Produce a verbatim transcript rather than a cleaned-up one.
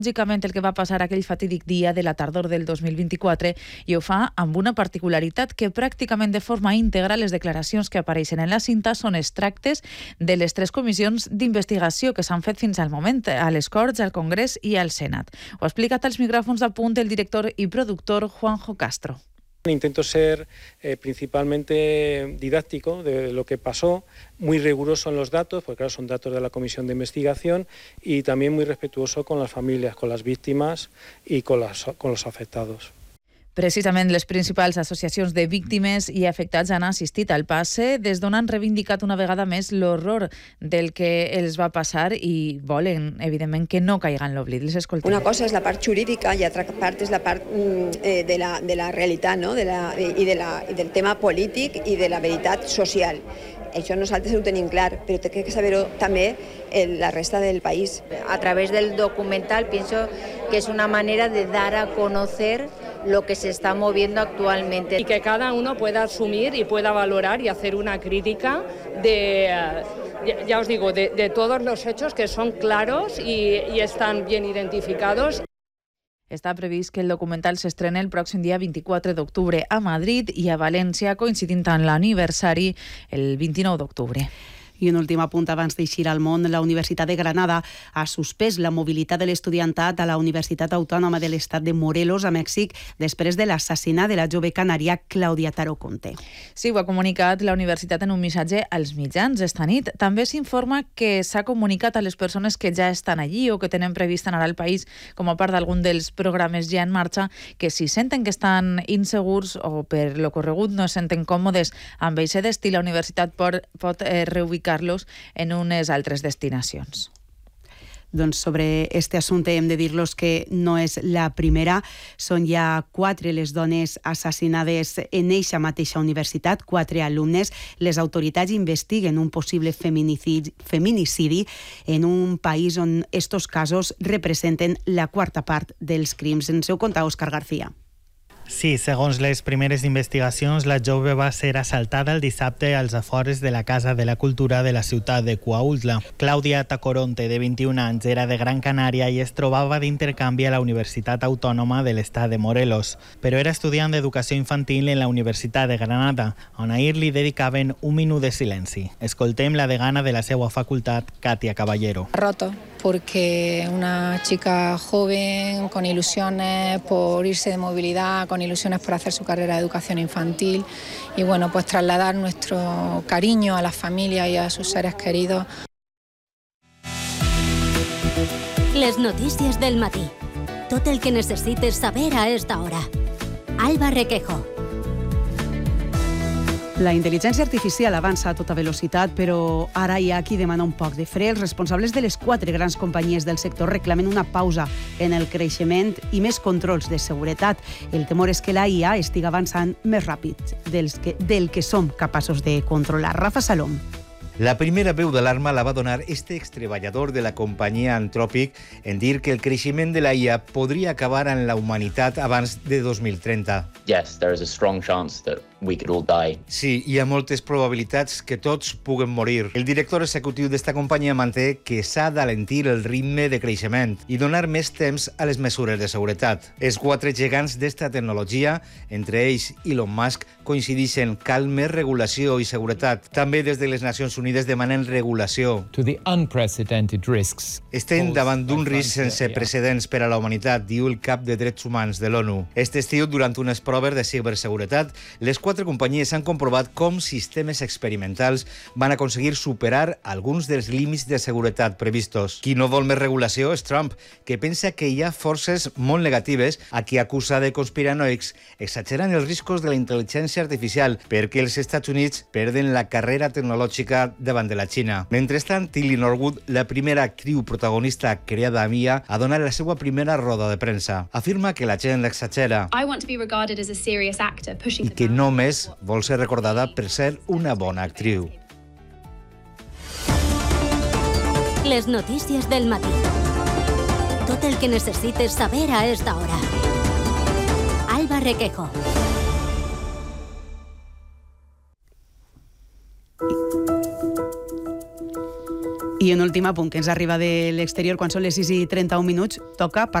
lògicament el que va passar aquell fatídic dia de la tardor del dos mil vint-i-quatre i ho fa amb una particularitat que pràcticament de forma íntegra les declaracions que apareixen en la cinta són extractes de les tres comissions d'investigació que s'han fet fins al moment a les Corts, al Congrés i al Senat. Ho ha explicat als micròfons d'Apunt el director i productor Juanjo Castro. Intento ser eh, principalmente didáctico de lo que pasó, muy riguroso en los datos, porque claro, son datos de la Comisión de Investigación, y también muy respetuoso con las familias, con las víctimas y con, las, con los afectados. Precisament les principals associacions de víctimes i afectats han assistit al passe des d'on han reivindicat una vegada més l'horror del que els va passar i volen, evidentment, que no caiga en l'oblit. Les escoltem. Una cosa és la part jurídica i altra part és la part eh, de, la, de la realitat, no? de la, i, de la, i del tema polític i de la veritat social. Això nosaltres ho tenim clar, però té que saber-ho també la resta del país. A través del documental pienso que es una manera de dar a conocer lo que se está moviendo actualmente. Y que cada uno pueda asumir y pueda valorar y hacer una crítica de, ya, ya os digo, de, de todos los hechos que son claros y, y están bien identificados. Està previst que el documental s'estreni el pròxim dia vint-i-quatre d'octubre a Madrid i a València, coincidint amb l'aniversari el vint-i-nou d'octubre. I un últim apunt abans d'eixir al món, la Universitat de Granada ha suspès la mobilitat de l'estudiantat a la Universitat Autònoma de l'Estat de Morelos, a Mèxic, després de l'assassinat de la jove canària Clàudia Taró Conte. Sí, ho ha comunicat la universitat en un missatge als mitjans esta nit. També s'informa que s'ha comunicat a les persones que ja estan allí o que tenen previst anar al país com a part d'algun dels programes ja en marxa, que si senten que estan insegurs o per lo corregut no es senten còmodes amb aquest destí, la universitat pot, pot eh, reubicar los en unes altres destinacions. Doncs sobre este assumpte hem de dir-los que no és la primera. Són ja quatre les dones assassinades en eixa mateixa universitat, quatre alumnes. Les autoritats investiguen un possible feminicidi, feminicidi en un país on estos casos representen la quarta part dels crims. Ens ho conta Òscar García. Sí, segons les primeres investigacions, la jove va ser assaltada el dissabte als afores de la Casa de la Cultura de la ciutat de Cuautla. Clàudia Tacoronte, de vint-i-un anys, era de Gran Canària i es trobava d'intercanvi a la Universitat Autònoma de l'Estat de Morelos, però era estudiant d'educació infantil en la Universitat de Granada, on ahir li dedicaven un minut de silenci. Escoltem la degana de la seva facultat, Katia Caballero. Roto, porque una chica joven, con ilusiones por irse de movilidad, con ilusiones por hacer su carrera de educación infantil y bueno, pues trasladar nuestro cariño a las familias y a sus seres queridos. Les notícies del matí. Tot el que necessites saber a esta hora. Alba Requejo. La intel·ligència artificial avança a tota velocitat, però ara hi ha qui demana un poc de fre. Els responsables de les quatre grans companyies del sector reclamen una pausa en el creixement i més controls de seguretat. El temor és que la I A estigui avançant més ràpid dels que, del que som capaços de controlar. Rafa Salom. La primera veu d'alarma la va donar este extreballador de la companyia Anthropic en dir que el creixement de la I A podria acabar en la humanitat abans de dos mil trenta. Yes, there is a strong chance that we could all die. Sí, hi ha moltes probabilitats que tots puguen morir. El director executiu d'esta companyia manté que s'ha d'alentir el ritme de creixement i donar més temps a les mesures de seguretat. Els quatre gegants d'esta tecnologia, entre ells Elon Musk, coincideixen cal més regulació i seguretat. També des de les Nacions Unides demanen regulació. To the unprecedented risks. Estem davant d'un risc sense precedents per a la humanitat, diu el cap de drets humans de l'ONU. Este estiu, durant unes proves de ciberseguretat, les quatre companyies han comprovat com sistemes experimentals van aconseguir superar alguns dels límits de seguretat previstos. Qui no vol més regulació és Trump, que pensa que hi ha forces molt negatives a qui acusa de conspiranoics, exagerant els riscos de la intel·ligència artificial perquè els Estats Units perden la carrera tecnològica davant de la Xina. Mentrestant, Tilly Norwood, la primera actriu protagonista creada a M I A, ha donat la seva primera roda de premsa. Afirma que la gent l'exagera i que només vol ser recordada per ser una bona actriu. Les notícies del matí. Tot el que necessites saber a esta hora. Alba Requejo. I un últim apunt que ens arriba de l'exterior, quan són les sis i trenta-un minuts, toca